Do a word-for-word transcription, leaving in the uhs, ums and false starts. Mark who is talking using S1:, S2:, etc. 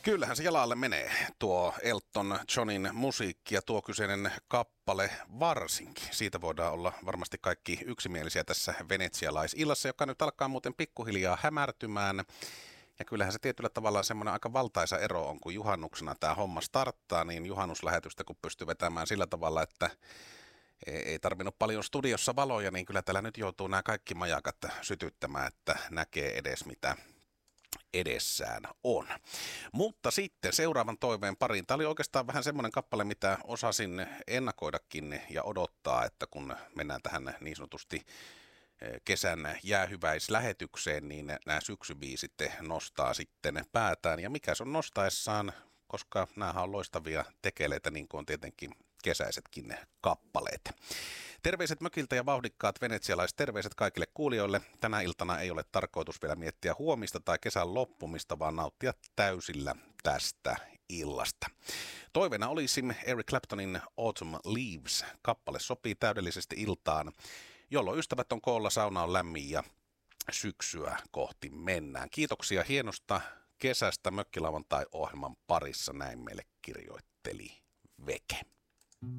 S1: Kyllähän se jalalle menee tuo Elton Johnin musiikki ja tuo kyseinen kappale varsinkin. Siitä voidaan olla varmasti kaikki yksimielisiä tässä venetsialaisillassa, joka nyt alkaa muuten pikkuhiljaa hämärtymään. Ja kyllähän se tietyllä tavalla semmoinen aika valtaisa ero on, kun juhannuksena tämä homma starttaa, niin juhannuslähetystä kun pystyy vetämään sillä tavalla, että ei tarvinnut paljon studiossa valoja, niin kyllä täällä nyt joutuu nämä kaikki majakat sytyttämään, että näkee edes mitä edessään on. Mutta sitten seuraavan toiveen pariin. Tämä oli oikeastaan vähän semmoinen kappale, mitä osasin ennakoidakin ja odottaa, että kun mennään tähän niin sanotusti kesän jäähyväislähetykseen, niin nämä syksybiisit nostaa sitten päätään. Ja mikä se on nostaessaan, koska nämähän on loistavia tekeleitä, niin kuin on tietenkin kesäisetkin kappaleet. Terveiset mökiltä ja vauhdikkaat venetsialaiset, terveiset kaikille kuulijoille. Tänä iltana ei ole tarkoitus vielä miettiä huomista tai kesän loppumista, vaan nauttia täysillä tästä illasta. Toiveena olisi Eric Claptonin Autumn Leaves. Kappale sopii täydellisesti iltaan, jolloin ystävät on koolla, sauna on lämmin ja syksyä kohti mennään. Kiitoksia hienosta kesästä mökkilauantai-ohjelman parissa, näin meille kirjoitteli Veke.